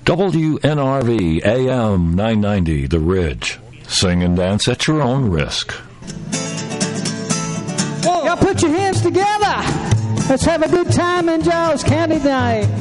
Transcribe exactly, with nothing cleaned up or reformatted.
W N R V A M nine ninety, The Ridge. Sing and dance at your own risk. Y'all put your hands together. Let's have a good time in Giles County tonight.